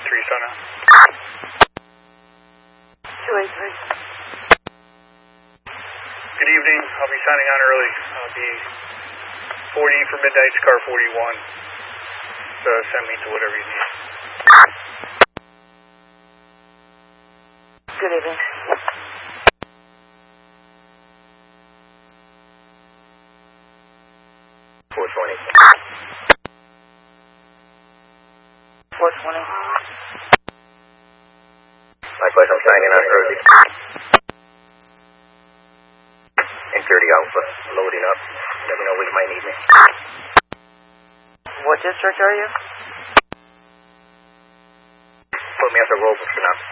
283 Sun out. 283. Good evening. I'll be signing on early. I'll be 40 for midnight, car 41. So send me to whatever you need. Good evening. Likewise, I'm signing on early. In 30 Alpha, loading up. Let me know when you might need me. What district are you? Put me as a robot for now.